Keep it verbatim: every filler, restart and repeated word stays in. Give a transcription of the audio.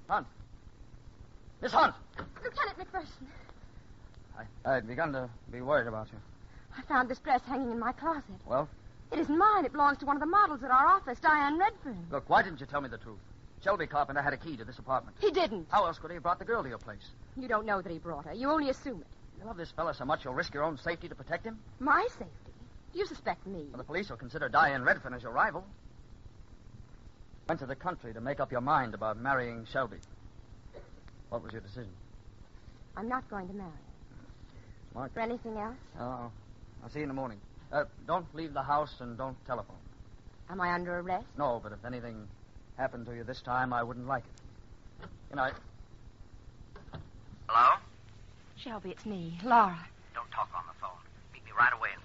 Hunt. Miss Hunt! Lieutenant McPherson. I, I'd begun to be worried about you. I found this dress hanging in my closet. Well? It isn't mine. It belongs to one of the models at our office, Diane Redfern. Look, why didn't you tell me the truth? Shelby Carpenter had a key to this apartment. He didn't. How else could he have brought the girl to your place? You don't know that he brought her. You only assume it. You love this fella so much you'll risk your own safety to protect him? My safety? Do you suspect me? Well, the police will consider Diane Redfern as your rival. Went to the country to make up your mind about marrying Shelby. What was your decision? I'm not going to marry her. Smart. For anything else? Oh, I'll see you in the morning. Uh, don't leave the house and don't telephone. Am I under arrest? No, but if anything happened to you this time, I wouldn't like it. Good night. Hello? Shelby, it's me, Laura. Don't talk on the phone. Meet me right away in